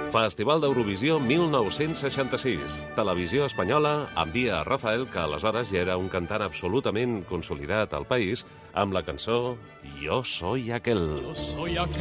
Festival d'Eurovisió 1966. Televisió Espanyola envia a Rafael, que aleshores ja era un cantant absolutament consolidat al país, amb la cançó Yo soy aquel.